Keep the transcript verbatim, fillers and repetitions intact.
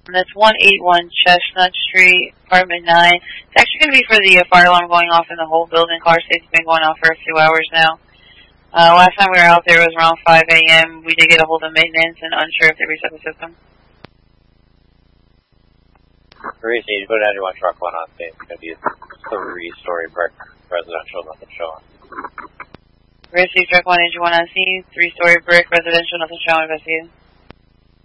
That's one eighty-one Chestnut Street, apartment nine. It's actually going to be for the uh, fire alarm going off in the whole building. Car safety's been going off for a few hours now. Uh, last time we were out there was around five A M We did get a hold of maintenance and unsure if they reset the system. Reese, you put anyone truck one on stage. It's going to be a three-story brick residential, nothing showing. Reese, truck one, engine one on scene, three-story brick residential, nothing showing, investigate.